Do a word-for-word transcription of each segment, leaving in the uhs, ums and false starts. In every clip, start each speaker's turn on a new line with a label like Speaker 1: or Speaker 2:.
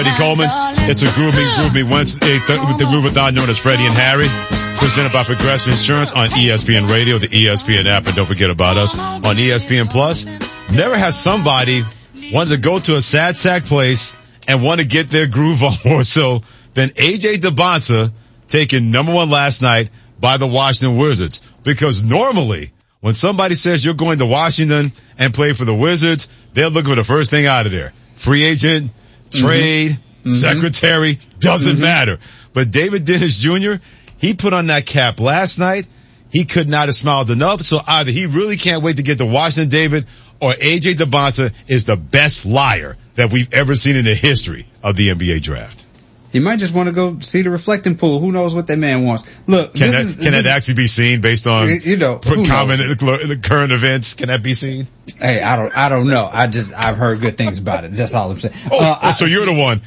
Speaker 1: Freddie Coleman. It's a grooming, grooming Wednesday with the Groovathon known as Freddie and Harry. Presented by Progressive Insurance on E S P N Radio, the E S P N app, and don't forget about us on E S P N Plus. Never has somebody wanted to go to a sad sack place and want to get their groove on more so than A J Dybantsa taking number one last night by the Washington Wizards. Because normally, when somebody says you're going to Washington and play for the Wizards, they're looking for the first thing out of there. Free agent, trade, mm-hmm. secretary, doesn't mm-hmm. matter. But David Dennis Junior, he put on that cap last night. He could not have smiled enough. So either he really can't wait to get to Washington, David, or A J Dybantsa is the best liar that we've ever seen in the history of the N B A draft.
Speaker 2: He might just want to go see the reflecting pool. Who knows what that man wants? Look,
Speaker 1: can
Speaker 2: this
Speaker 1: that,
Speaker 2: is,
Speaker 1: can
Speaker 2: this
Speaker 1: that actually be seen based on
Speaker 2: you know
Speaker 1: common the current events? Can that be seen?
Speaker 2: Hey, I don't, I don't know. I just, I've heard good things about it. That's all I'm saying.
Speaker 1: Oh,
Speaker 2: uh,
Speaker 1: so
Speaker 2: I,
Speaker 1: you're the one.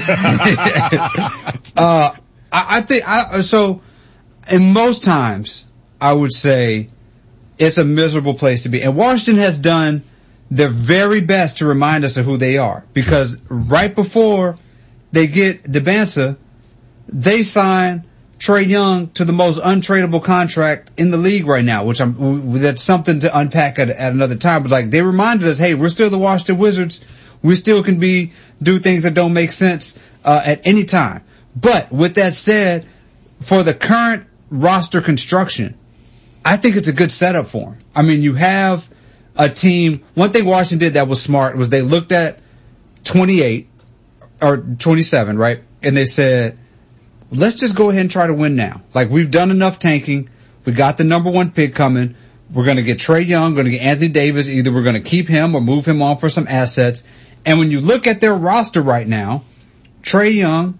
Speaker 2: uh, I, I think, I, so, and most times, I would say it's a miserable place to be. And Washington has done their very best to remind us of who they are. Because right before they get Dybantsa, they sign Trae Young to the most untradeable contract in the league right now, which I'm, that's something to unpack at, at another time. But like, they reminded us, hey, we're still the Washington Wizards. We still can be, do things that don't make sense, uh, at any time. But with that said, for the current roster construction, I think it's a good setup for him. I mean, you have a team. One thing Washington did that was smart was they looked at twenty-eight or twenty-seven, right? And they said, let's just go ahead and try to win now. Like, we've done enough tanking. We got the number one pick coming. We're going to get Trae Young, going to get Anthony Davis. Either we're going to keep him or move him on for some assets. And when you look at their roster right now, Trae Young,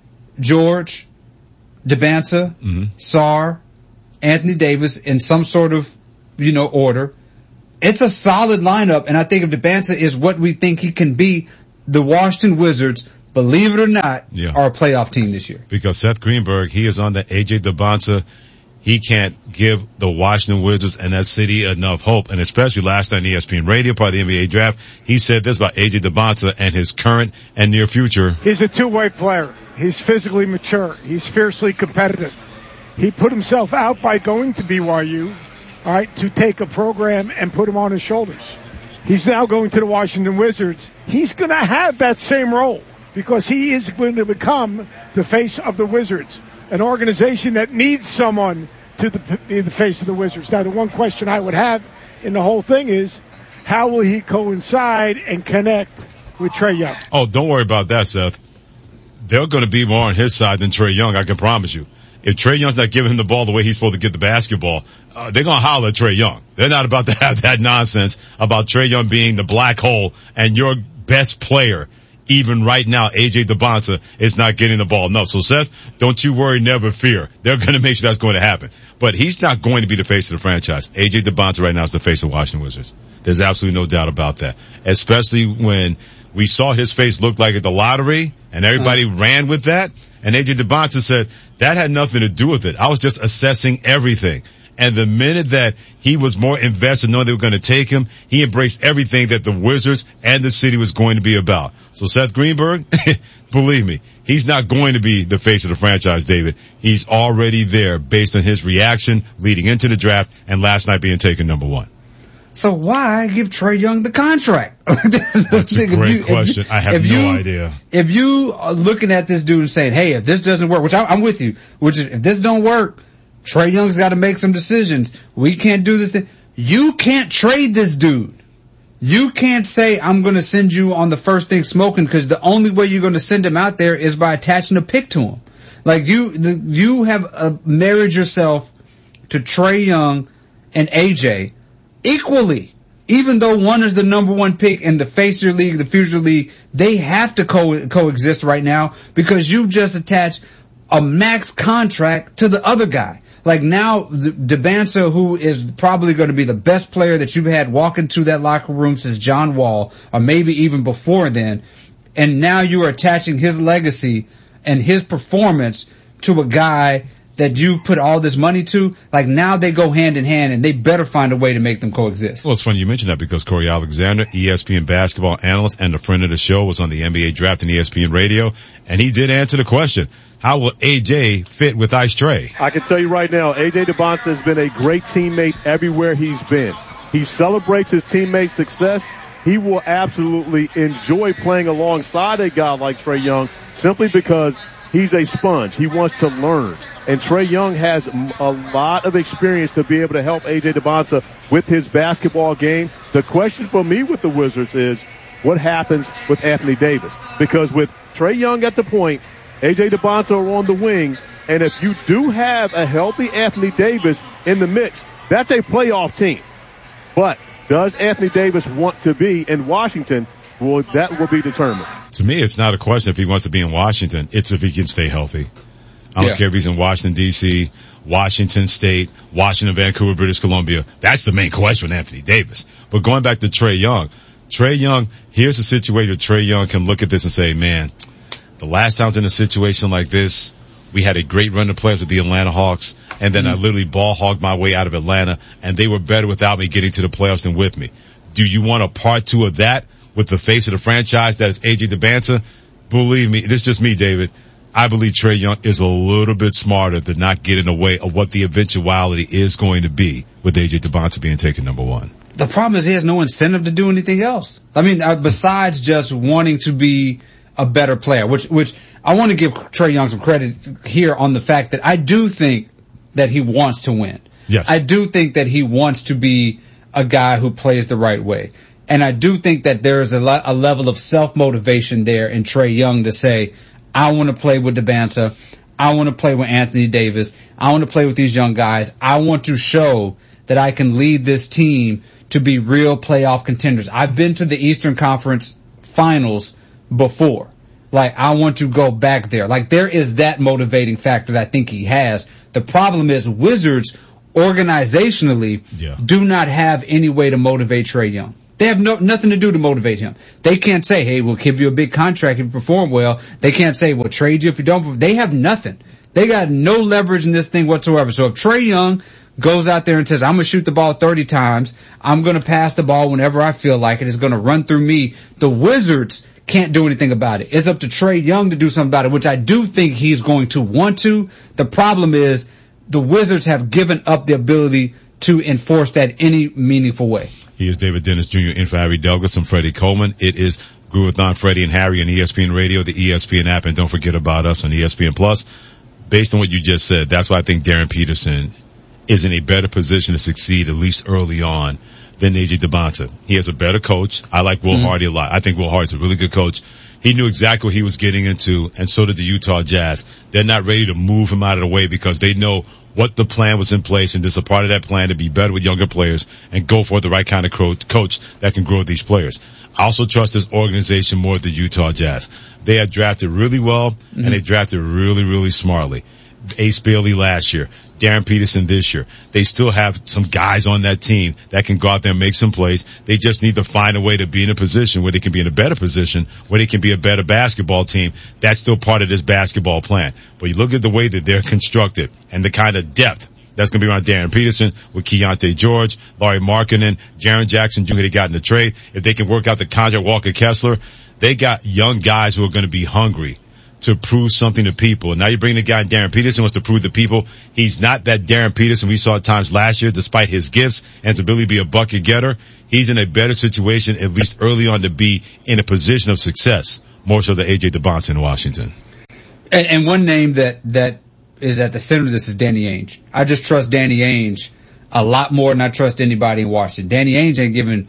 Speaker 2: George, Dybantsa, mm-hmm. Sarr, Anthony Davis in some sort of, you know, order. It's a solid lineup, and I think if Dybantsa is what we think he can be, the Washington Wizards, believe it or not, yeah. are a playoff team this year.
Speaker 1: Because Seth Greenberg, he is on the A J Dybantsa. He can't give the Washington Wizards and that city enough hope. And especially last night on E S P N Radio, part of the N B A draft, he said this about A J Dybantsa and his current and near future.
Speaker 3: He's a two-way player. He's physically mature. He's fiercely competitive. He put himself out by going to B Y U, all right, to take a program and put him on his shoulders. He's now going to the Washington Wizards. He's going to have that same role because he is going to become the face of the Wizards, an organization that needs someone to the, be the face of the Wizards. Now, the one question I would have in the whole thing is, how will he coincide and connect with Trae Young?
Speaker 1: Oh, don't worry about that, Seth. They're going to be more on his side than Trae Young, I can promise you. If Trae Young's not giving him the ball the way he's supposed to get the basketball, uh, they're going to holler at Trae Young. They're not about to have that nonsense about Trae Young being the black hole and your best player. Even right now, A J Dybantsa is not getting the ball enough. So, Seth, don't you worry, never fear. They're going to make sure that's going to happen. But he's not going to be the face of the franchise. A J Dybantsa right now is the face of the Washington Wizards. There's absolutely no doubt about that. Especially when we saw his face look like at the lottery and everybody mm. ran with that. And A J Dybantsa said, that had nothing to do with it. I was just assessing everything. And the minute that he was more invested knowing they were going to take him, he embraced everything that the Wizards and the city was going to be about. So Seth Greenberg, believe me, he's not going to be the face of the franchise, David. He's already there based on his reaction leading into the draft and last night being taken number one.
Speaker 2: So why give Trae Young the contract?
Speaker 1: That's a great you, question. You, I have no
Speaker 2: you,
Speaker 1: idea.
Speaker 2: If you are looking at this dude and saying, hey, if this doesn't work, which I, I'm with you, which is, if this don't work, Trae Young's got to make some decisions. We can't do this thing. You can't trade this dude. You can't say, I'm going to send you on the first thing smoking, because the only way you're going to send him out there is by attaching a pick to him. Like, you, the, you have uh, married yourself to Trae Young and A J equally. Even though one is the number one pick in the face of your league, the future league, they have to co- coexist right now because you've just attached a max contract to the other guy. Like, now, Dybantsa, who is probably going to be the best player that you've had walk into that locker room since John Wall, or maybe even before then, and now you are attaching his legacy and his performance to a guy that you've put all this money to, like now they go hand in hand and they better find a way to make them coexist.
Speaker 1: Well, it's funny you mentioned that because Corey Alexander, E S P N basketball analyst and a friend of the show, was on the N B A draft and E S P N radio, and he did answer the question, how will A J fit with Ice Trae?
Speaker 4: I can tell you right now, A J Dybantsa has been a great teammate everywhere he's been. He celebrates his teammates' success. He will absolutely enjoy playing alongside a guy like Trae Young simply because he's a sponge. He wants to learn. And Trae Young has a lot of experience to be able to help A J Dybantsa with his basketball game. The question for me with the Wizards is what happens with Anthony Davis? Because with Trae Young at the point, A J Dybantsa are on the wing, and if you do have a healthy Anthony Davis in the mix, that's a playoff team. But does Anthony Davis want to be in Washington? Well, that will be determined.
Speaker 1: To me, it's not a question if he wants to be in Washington. It's if he can stay healthy. I don't
Speaker 2: yeah.
Speaker 1: care if he's in Washington, D C, Washington State, Washington, Vancouver, British Columbia. That's the main question with Anthony Davis. But going back to Trae Young, Trae Young, here's a situation where Trae Young can look at this and say, man, the last time I was in a situation like this, we had a great run of players with the Atlanta Hawks, and then mm-hmm. I literally ball hogged my way out of Atlanta, and they were better without me getting to the playoffs than with me. Do you want a part two of that with the face of the franchise that is A J Dybantsa? Believe me, this is just me, David. I believe Trae Young is a little bit smarter to not get in the way of what the eventuality is going to be with A J Dybantsa being taken number one.
Speaker 2: The problem is he has no incentive to do anything else. I mean, uh, besides just wanting to be a better player, which, which I want to give Trae Young some credit here on the fact that I do think that he wants to win.
Speaker 1: Yes.
Speaker 2: I do think that he wants to be a guy who plays the right way. And I do think that there is a, lo- a level of self-motivation there in Trae Young to say, I want to play with Dybantsa. I want to play with Anthony Davis. I want to play with these young guys. I want to show that I can lead this team to be real playoff contenders. I've been to the Eastern Conference Finals before. Like, I want to go back there. Like, there is that motivating factor that I think he has. The problem is Wizards organizationally
Speaker 1: yeah.
Speaker 2: do not have any way to motivate Trae Young. They have no, nothing to do to motivate him. They can't say, hey, we'll give you a big contract if you perform well. They can't say, we'll trade you if you don't. They have nothing. They got no leverage in this thing whatsoever. So if Trae Young goes out there and says, I'm going to shoot the ball thirty times, I'm going to pass the ball whenever I feel like it, it's going to run through me, the Wizards can't do anything about it. It's up to Trae Young to do something about it, which I do think he's going to want to. The problem is the Wizards have given up the ability to enforce that any meaningful way.
Speaker 1: He is David Dennis Junior in for Harry Douglas. I'm Freddie Coleman. It is Groovathon, Freddie and Harry on E S P N Radio, the E S P N app, and don't forget about us on E S P N Plus. Based on what you just said, that's why I think Darren Peterson is in a better position to succeed, at least early on, than A J Dybantsa. He has a better coach. I like Will mm-hmm. Hardy a lot. I think Will Hardy's a really good coach. He knew exactly what he was getting into, and so did the Utah Jazz. They're not ready to move him out of the way because they know what the plan was in place, and there's a part of that plan to be better with younger players and go for the right kind of coach that can grow these players. I also trust this organization more than the Utah Jazz. They have drafted really well, mm-hmm. and they drafted really, really smartly. Ace Bailey last year, Darren Peterson this year. They still have some guys on that team that can go out there and make some plays. They just need to find a way to be in a position where they can be in a better position, where they can be a better basketball team. That's still part of this basketball plan. But you look at the way that they're constructed and the kind of depth that's going to be around Darren Peterson with Keontae George, Lauri Markkanen, Jaren Jackson Junior They got in the trade. If they can work out the contract, Walker Kessler, they got young guys who are going to be hungry to prove something to people. And now you bring the guy Darren Peterson wants to prove to people he's not that Darren Peterson we saw at times last year, despite his gifts and his ability to be a bucket getter. He's in a better situation, at least early on, to be in a position of success, more so than A J Dybantsa in Washington.
Speaker 2: And, and one name that, that is at the center of this is Danny Ainge. I just trust Danny Ainge a lot more than I trust anybody in Washington. Danny Ainge ain't giving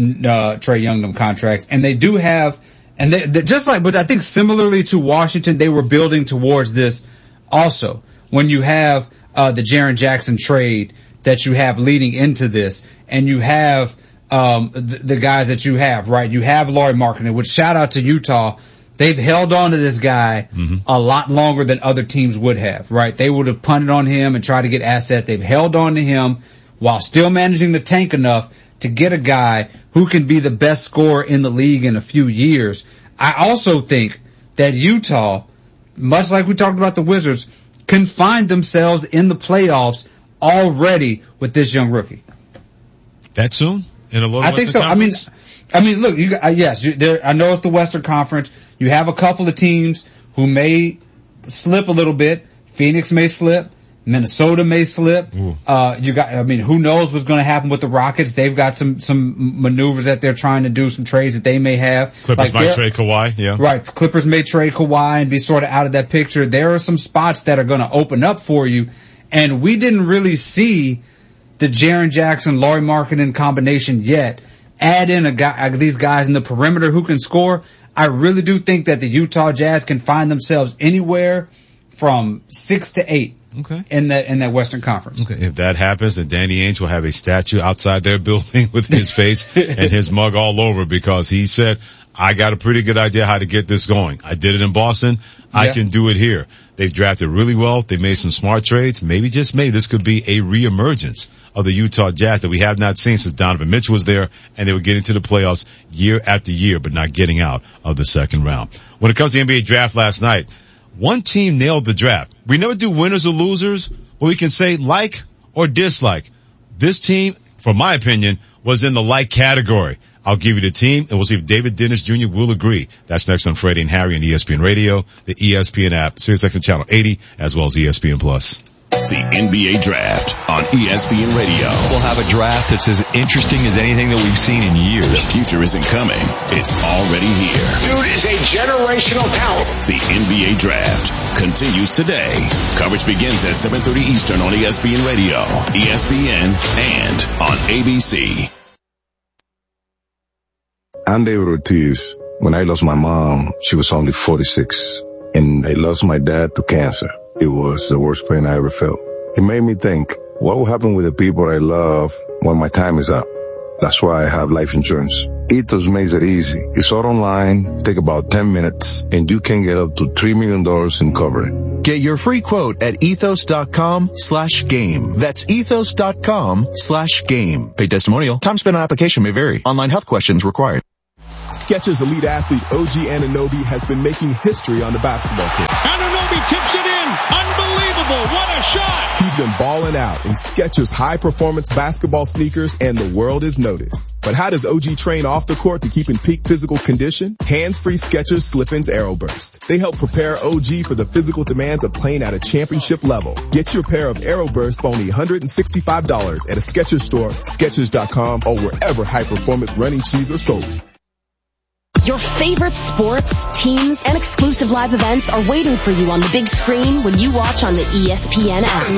Speaker 2: uh, Trae Young them contracts. And they do have And they, they, just like, but I think similarly to Washington, they were building towards this also. When you have uh the Jaren Jackson trade that you have leading into this, and you have um the, the guys that you have, right? You have Lauri Markkanen, which shout out to Utah. They've held on to this guy mm-hmm. a lot longer than other teams would have, right? They would have punted on him and tried to get assets. They've held on to him while still managing the tank enough to get a guy who can be the best scorer in the league in a few years. I also think that Utah, much like we talked about the Wizards, can find themselves in the playoffs already with this young rookie.
Speaker 1: That soon? In a little
Speaker 2: I think so.
Speaker 1: Conference?
Speaker 2: I mean, I mean, look, you, uh, yes, you, there, I know it's the Western Conference. You have a couple of teams who may slip a little bit. Phoenix may slip. Minnesota may slip. Uh, you got, I mean, who knows what's going to happen with the Rockets? They've got some, some maneuvers that they're trying to do, some trades that they may have.
Speaker 1: Clippers like might trade Kawhi, yeah.
Speaker 2: Right. Clippers may trade Kawhi and be sort of out of that picture. There are some spots that are going to open up for you. And we didn't really see the Jaren Jackson, Lauri Markkanen combination yet. Add in a guy, these guys in the perimeter who can score. I really do think that the Utah Jazz can find themselves anywhere from six to eight.
Speaker 1: Okay.
Speaker 2: In that in that Western Conference.
Speaker 1: Okay. If that happens, then Danny Ainge will have a statue outside their building with his face and his mug all over, because he said, I got a pretty good idea how to get this going. I did it in Boston. I yeah. can do it here. They've drafted really well. They made some smart trades. Maybe, just maybe, this could be a reemergence of the Utah Jazz that we have not seen since Donovan Mitchell was there, and they were getting to the playoffs year after year, but not getting out of the second round. When it comes to the N B A draft last night, one team nailed the draft. We never do winners or losers, but we can say like or dislike. This team, from my opinion, was in the like category. I'll give you the team, and we'll see if David Dennis Junior will agree. That's next on Freddie and Harry on E S P N Radio, the E S P N app, SiriusXM Channel eighty, as well as E S P N Plus.
Speaker 5: The N B A Draft on E S P N Radio.
Speaker 6: We'll have a draft that's as interesting as anything that we've seen in years.
Speaker 5: The future isn't coming. It's already here.
Speaker 7: Dude is a generational talent.
Speaker 5: The N B A Draft continues today. Coverage begins at seven thirty Eastern on E S P N Radio, E S P N, and on A B C.
Speaker 8: I'm David Ortiz. When I lost my mom, she was only forty-six. And I lost my dad to cancer. It was the worst pain I ever felt. It made me think, what will happen with the people I love when my time is up? That's why I have life insurance. Ethos makes it easy. It's all online, take about ten minutes, and you can get up to three million dollars in coverage.
Speaker 9: Get your free quote at ethos.com slash game. That's ethos.com slash game. Paid testimonial. Time spent on application may vary. Online health questions required.
Speaker 10: Skechers elite athlete O G Anunoby has been making history on the basketball court.
Speaker 11: Anunoby tips it in. Unbelievable. What a shot.
Speaker 10: He's been balling out in Skechers high-performance basketball sneakers, and the world is noticed. But how does O G train off the court to keep in peak physical condition? Hands-free Skechers Slip-ins Aeroburst. They help prepare O G for the physical demands of playing at a championship level. Get your pair of Aeroburst for only one hundred sixty-five dollars at a Skechers store, Skechers dot com, or wherever high-performance running shoes are sold.
Speaker 12: Your favorite sports, teams, and exclusive live events are waiting for you on the big screen when you watch on the E S P N app.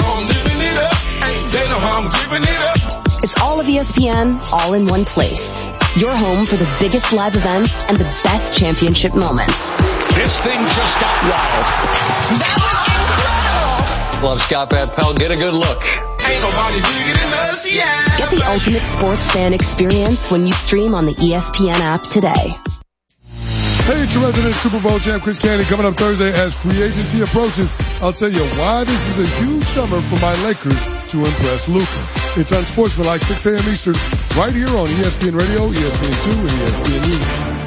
Speaker 12: It's all of E S P N, all in one place. Your home for the biggest live events and the best championship moments.
Speaker 7: This thing just got wild.
Speaker 13: That was incredible. Love Scott Van Pelt. Get a good look.
Speaker 7: Ain't nobody bigger than us, yeah.
Speaker 12: Get the ultimate sports fan experience when you stream on the E S P N app today.
Speaker 14: Hey, it's your resident Super Bowl champ, Chris Candy, coming up Thursday as free agency approaches. I'll tell you why this is a huge summer for my Lakers to impress Luka. It's on Sportsmanlike, six a.m. Eastern, right here on E S P N Radio, E S P N two, and E S P N News.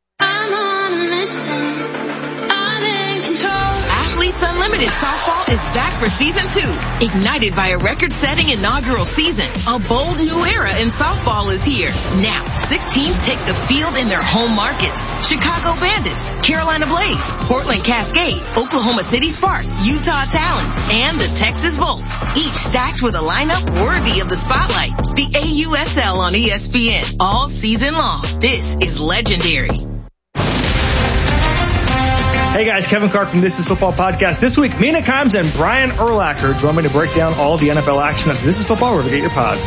Speaker 15: Unlimited Softball is back for season two. Ignited by a record-setting inaugural season, a bold new era in softball is here. Now, six teams take the field in their home markets. Chicago Bandits, Carolina Blaze, Portland Cascade, Oklahoma City Sparks, Utah Talons, and the Texas Volts. Each stacked with a lineup worthy of the spotlight. The A U S L on E S P N all season long. This is legendary.
Speaker 16: Hey guys, Kevin Clark from This Is Football Podcast. This week, Mina Kimes and Brian Urlacher join me to break down all the N F L action of This Is Football, wherever you get your pods.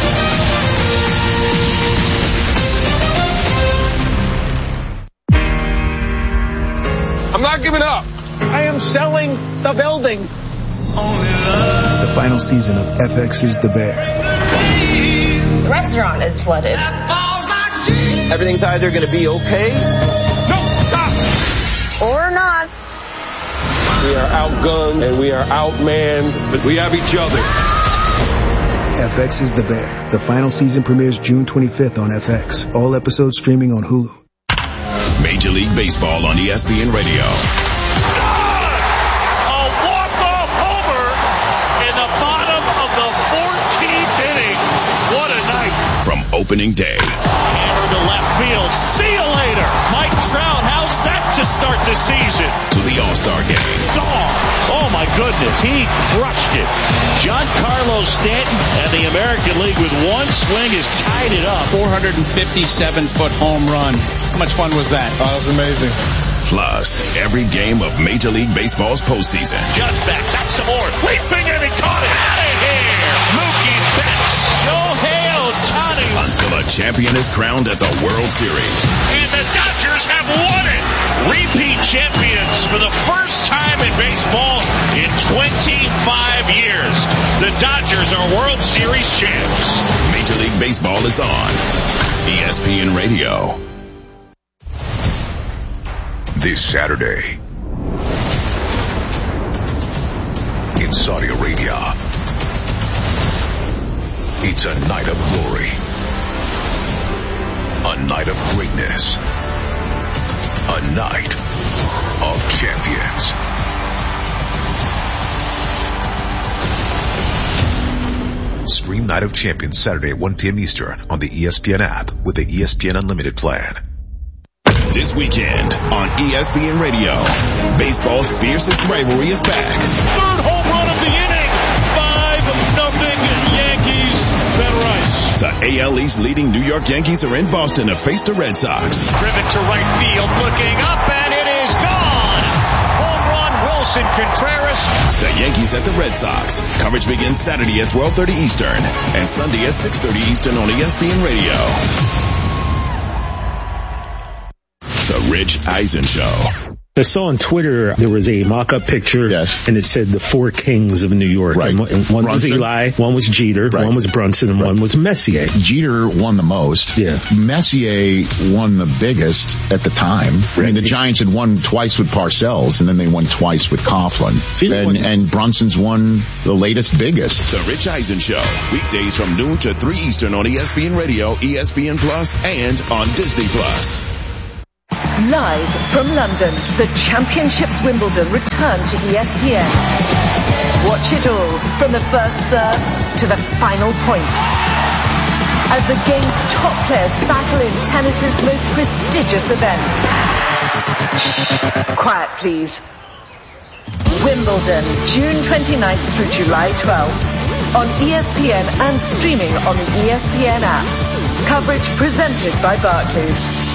Speaker 17: I'm not giving up.
Speaker 3: I am selling the building.
Speaker 18: The final season of F X is the Bear.
Speaker 19: The restaurant is flooded.
Speaker 20: Everything's either going to be okay.
Speaker 17: No, stop.
Speaker 19: Or not.
Speaker 17: We are outgunned and we are outmanned, but we have each other.
Speaker 18: F X is the Bear. The final season premieres June twenty-fifth on F X. All episodes streaming on Hulu.
Speaker 5: Major League Baseball on E S P N Radio.
Speaker 17: A walk-off
Speaker 5: opening day.
Speaker 11: Hammer to left field. See you later. Mike Trout, how's that to start the season?
Speaker 5: To the All-Star game.
Speaker 11: Dog. Oh, my goodness. He crushed it. Giancarlo Stanton and the American League with one swing has tied it up.
Speaker 21: four hundred fifty-seven foot home run. How much fun was that?
Speaker 14: Oh, that was amazing.
Speaker 5: Plus, every game of Major League Baseball's postseason.
Speaker 11: Just back, back some more. Leaping and he caught it. Out of here. Mookie Betts. Shohei Ohtani.
Speaker 5: Until a champion is crowned at the World Series.
Speaker 11: And the Dodgers have won it. Repeat champions for the first time in baseball in twenty-five years. The Dodgers are World Series champs.
Speaker 5: Major League Baseball is on E S P N Radio.
Speaker 22: This Saturday in Saudi Arabia, it's a night of glory, a night of greatness, a night of champions. Stream Night of Champions Saturday at one p.m. Eastern on the E S P N app with the E S P N Unlimited plan.
Speaker 5: This weekend on E S P N Radio, baseball's fiercest rivalry is back.
Speaker 11: Third home run of the inning. Five nothing Yankees. Ben Rice.
Speaker 5: The A L East leading New York Yankees are in Boston to face the Red Sox.
Speaker 11: Driven to right field, looking up, and it is gone. Home run, Wilson Contreras.
Speaker 5: The Yankees at the Red Sox. Coverage begins Saturday at twelve thirty Eastern and Sunday at six thirty Eastern on E S P N Radio. The Rich Eisen Show.
Speaker 23: I saw on Twitter there was a mock-up picture, yes, and it said the four kings of New York. Right. And one Brunson. was Eli, one was Jeter, right, one was Brunson, and right, one was Messier.
Speaker 24: Jeter won the most.
Speaker 23: Yeah.
Speaker 24: Messier won the biggest at the time. Right. I mean, the Giants had won twice with Parcells, and then they won twice with Coughlin. And, and Brunson's won the latest biggest.
Speaker 5: The Rich Eisen Show. Weekdays from noon to three Eastern on E S P N Radio, E S P N Plus, and on Disney Plus.
Speaker 25: Live from London, the Championships Wimbledon return to E S P N. Watch it all from the first serve to the final point. As the game's top players battle in tennis's most prestigious event. Shh, quiet please. Wimbledon, June twenty-ninth through July twelfth. On E S P N and streaming on the E S P N app. Coverage presented by Barclays.